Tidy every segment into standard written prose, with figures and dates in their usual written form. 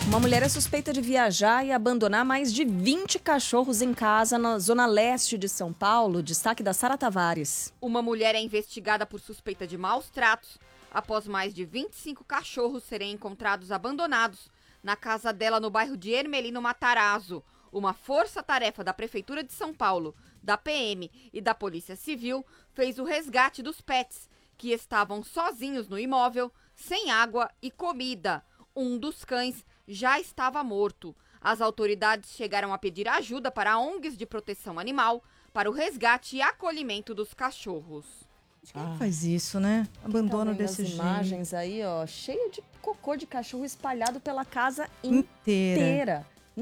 Uma mulher é suspeita de viajar e abandonar mais de 20 cachorros em casa na zona leste de São Paulo. Destaque da Sara Tavares. Uma mulher é investigada por suspeita de maus tratos após mais de 25 cachorros serem encontrados abandonados na casa dela no bairro de Ermelino Matarazzo. Uma força-tarefa da Prefeitura de São Paulo, da PM e da Polícia Civil fez o resgate dos pets, que estavam sozinhos no imóvel, sem água e comida. Um dos cães já estava morto. As autoridades chegaram a pedir ajuda para ONGs de proteção animal para o resgate e acolhimento dos cachorros. Quem faz isso, né? Abandono desse jeito. Imagens aí, ó, cheio de cocô de cachorro espalhado pela casa inteira.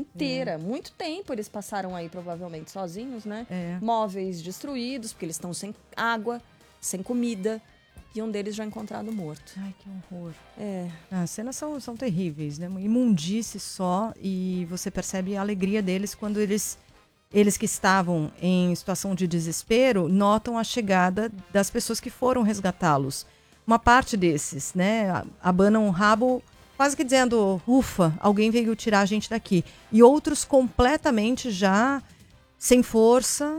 Muito tempo eles passaram aí, provavelmente, sozinhos, né? Móveis destruídos, porque eles estão sem água, sem comida. E um deles já encontrado morto. Ai, que horror. As cenas são terríveis, né? Imundice só, e você percebe a alegria deles quando eles que estavam em situação de desespero notam a chegada das pessoas que foram resgatá-los. Uma parte desses, né, abanam o rabo quase que dizendo, ufa, alguém veio tirar a gente daqui. E outros completamente já sem força,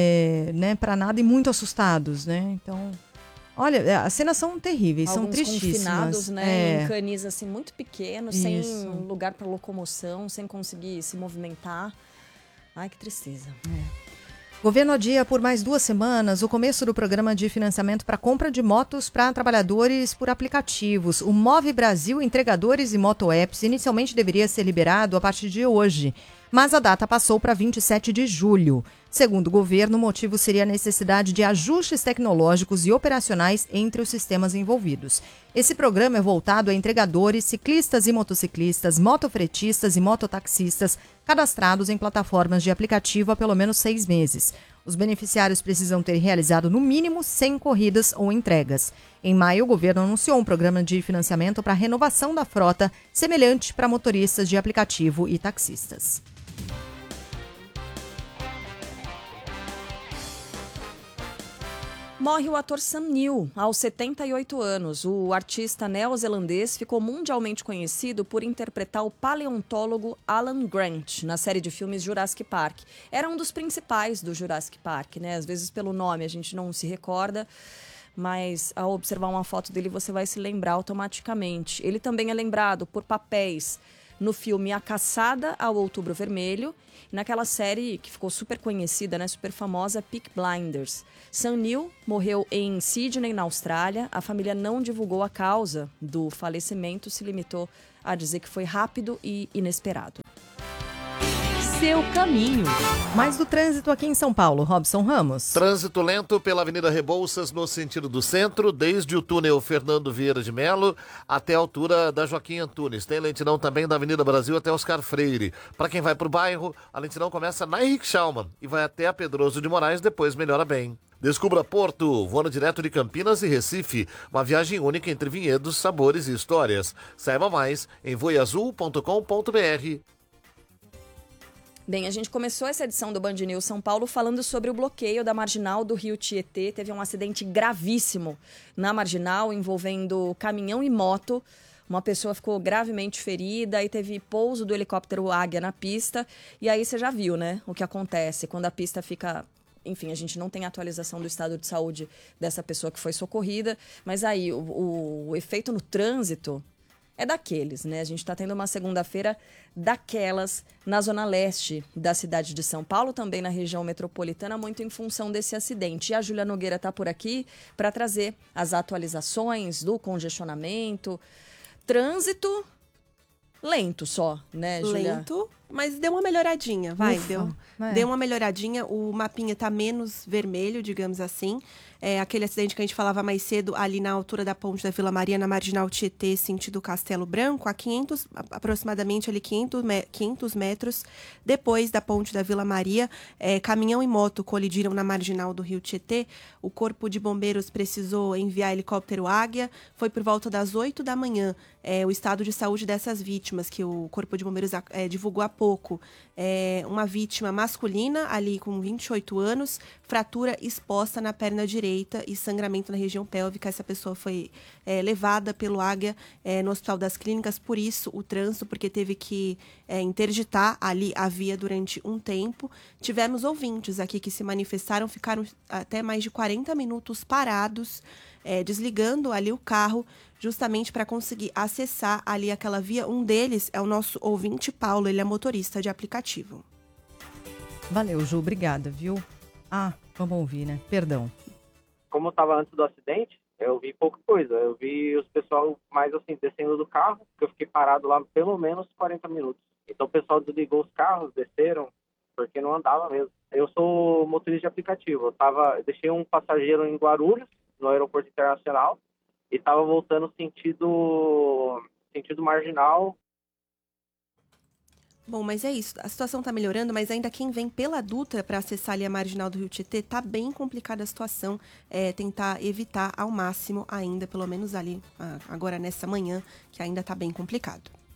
né, para nada e muito assustados, né? Então... Olha, as cenas são terríveis, alguns são tristíssimas. Confinados, né, em canis assim, muito pequenos, sem lugar para locomoção, sem conseguir se movimentar. Ai, que tristeza. Governo adia por mais 2 semanas o começo do programa de financiamento para compra de motos para trabalhadores por aplicativos. O Move Brasil Entregadores e Moto-Apps inicialmente deveria ser liberado a partir de hoje, mas a data passou para 27 de julho. Segundo o governo, o motivo seria a necessidade de ajustes tecnológicos e operacionais entre os sistemas envolvidos. Esse programa é voltado a entregadores, ciclistas e motociclistas, motofretistas e mototaxistas cadastrados em plataformas de aplicativo há pelo menos 6 meses. Os beneficiários precisam ter realizado no mínimo 100 corridas ou entregas. Em maio, o governo anunciou um programa de financiamento para a renovação da frota, semelhante para motoristas de aplicativo e taxistas. Morre o ator Sam Neill, aos 78 anos. O artista neozelandês ficou mundialmente conhecido por interpretar o paleontólogo Alan Grant na série de filmes Jurassic Park. Era um dos principais do Jurassic Park, né? Às vezes pelo nome a gente não se recorda, mas ao observar uma foto dele você vai se lembrar automaticamente. Ele também é lembrado por papéis no filme A Caçada ao Outubro Vermelho, naquela série que ficou super conhecida, né, super famosa, Peaky Blinders. Sam Neill morreu em Sydney, na Austrália. A família não divulgou a causa do falecimento, se limitou a dizer que foi rápido e inesperado. Seu caminho. Mais do trânsito aqui em São Paulo, Robson Ramos. Trânsito lento pela Avenida Rebouças no sentido do centro, desde o túnel Fernando Vieira de Melo até a altura da Joaquim Antunes. Tem lentidão também da Avenida Brasil até Oscar Freire. Para quem vai para o bairro, a lentidão começa na Henrique Schaumann e vai até a Pedroso de Moraes, depois melhora bem. Descubra Porto, voando direto de Campinas e Recife. Uma viagem única entre vinhedos, sabores e histórias. Saiba mais em voiazul.com.br. Bem, a gente começou essa edição do Band News São Paulo falando sobre o bloqueio da marginal do Rio Tietê. Teve um acidente gravíssimo na marginal envolvendo caminhão e moto. Uma pessoa ficou gravemente ferida e teve pouso do helicóptero Águia na pista. E aí você já viu, né, o que acontece quando a pista fica... Enfim, a gente não tem atualização do estado de saúde dessa pessoa que foi socorrida. Mas aí o efeito no trânsito... é daqueles, né? A gente está tendo uma segunda-feira daquelas na zona leste da cidade de São Paulo, também na região metropolitana, muito em função desse acidente. E a Júlia Nogueira está por aqui para trazer as atualizações do congestionamento. Trânsito lento só, né, Júlia? Lento, mas deu uma melhoradinha, deu uma melhoradinha. O mapinha está menos vermelho, digamos assim. Aquele acidente que a gente falava mais cedo, ali na altura da ponte da Vila Maria, na Marginal Tietê, sentido Castelo Branco, a aproximadamente ali 500 metros depois da ponte da Vila Maria, caminhão e moto colidiram na Marginal do Rio Tietê. O Corpo de Bombeiros precisou enviar helicóptero Águia. Foi por volta das 8 da manhã o estado de saúde dessas vítimas que o Corpo de Bombeiros divulgou há pouco, uma vítima masculina, ali com 28 anos, fratura exposta na perna direita e sangramento na região pélvica. Essa pessoa foi levada pelo Águia no Hospital das Clínicas, por isso o trânsito, porque teve que interditar ali a via durante um tempo. Tivemos ouvintes aqui que se manifestaram, ficaram até mais de 40 minutos parados, desligando ali o carro, justamente para conseguir acessar ali aquela via. Um deles é o nosso ouvinte Paulo, ele é motorista de aplicativo. Valeu, Ju, obrigada, viu? Vamos ouvir, né? Perdão. Como eu estava antes do acidente, eu vi pouca coisa. Eu vi os pessoal mais assim, descendo do carro, que eu fiquei parado lá pelo menos 40 minutos. Então o pessoal desligou os carros, desceram, porque não andava mesmo. Eu sou motorista de aplicativo. Eu deixei um passageiro em Guarulhos, no aeroporto internacional, e estava voltando sentido marginal. Bom, mas é isso. A situação está melhorando, mas ainda quem vem pela Dutra para acessar ali a marginal do Rio Tietê, tá bem complicada a situação. Tentar evitar ao máximo ainda, pelo menos ali, agora nessa manhã, que ainda está bem complicado.